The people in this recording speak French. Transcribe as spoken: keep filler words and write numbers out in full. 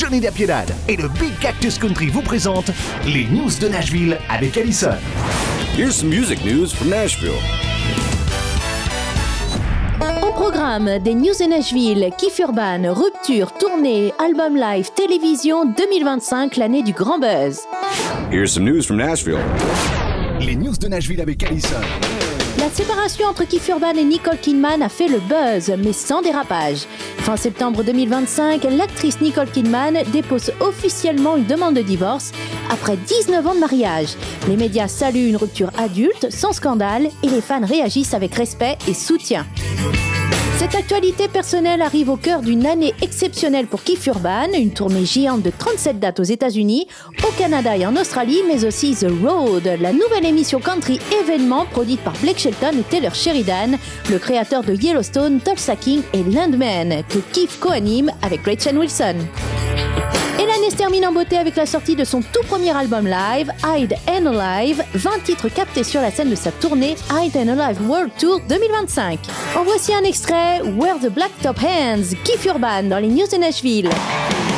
Johnny Dapiedad et le Big Cactus Country vous présentent les news de Nashville avec Allison. Here's some music news from Nashville. Au programme des news de Nashville, Keith Urban, rupture, tournée, album live, télévision deux mille vingt-cinq, l'année du grand buzz. Here's some news from Nashville. Les news de Nashville avec Allison. La séparation entre Keith Urban et Nicole Kidman a fait le buzz, mais sans dérapage. Fin septembre deux mille vingt-cinq, l'actrice Nicole Kidman dépose officiellement une demande de divorce après dix-neuf ans de mariage. Les médias saluent une rupture adulte, sans scandale, et les fans réagissent avec respect et soutien. Cette actualité personnelle arrive au cœur d'une année exceptionnelle pour Keith Urban, une tournée géante de trente-sept dates aux États-Unis, au Canada et en Australie, mais aussi The Road, la nouvelle émission country événement produite par Blake Shelton et Taylor Sheridan, le créateur de Yellowstone, Tulsa King et Landman, que Keith co-anime avec Gretchen Wilson. Et l'année se termine en beauté avec la sortie de son tout premier album live, Hide and Alive, vingt titres captés sur la scène de sa tournée Hide and Alive World Tour deux mille vingt-cinq. En voici un extrait, Where the Blacktop Hands, Keith Urban dans les news de Nashville.